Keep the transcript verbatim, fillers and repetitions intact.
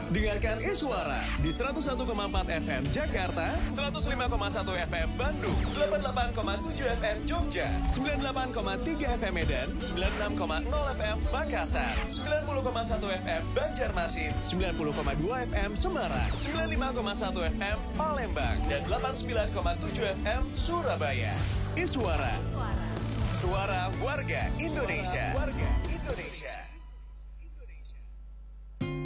Dengarkan Iswara di seratus satu koma empat F M Jakarta, seratus lima koma satu F M Bandung, delapan puluh delapan koma tujuh F M Jogja, sembilan puluh delapan koma tiga F M Medan, sembilan puluh enam koma nol F M Makassar, sembilan puluh koma satu F M Banjarmasin, sembilan puluh koma dua F M Semarang, sembilan puluh lima koma satu F M Palembang, dan delapan puluh sembilan koma tujuh F M Surabaya. Iswara, suara warga Indonesia. Warga Indonesia.